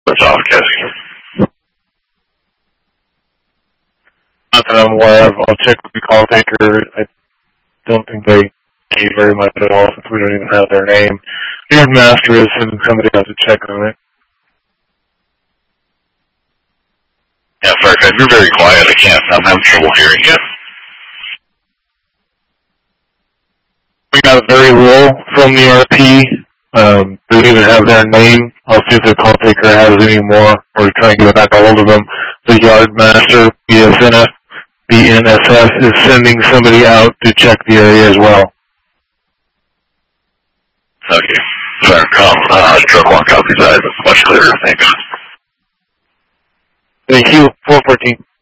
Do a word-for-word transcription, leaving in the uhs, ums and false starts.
That's off, Cassie. Not that I'm aware of. I'll check with the call taker. I don't think they gave very much at all since we don't even have their name. Yard master is sending somebody out to check on it. Yeah, sorry, guys, you're very quiet. I can't. I'm having trouble hearing you. We got very low from the R P. Um, they don't even have their name. I'll see if the call taker has any more, or try and get back a hold of them. The yard master, B S N F, B N S F, is sending somebody out to check the area as well. Okay. Sorry, um, uh, truck one copies that. It's much clearer. Thanks. Thank you. four fourteen.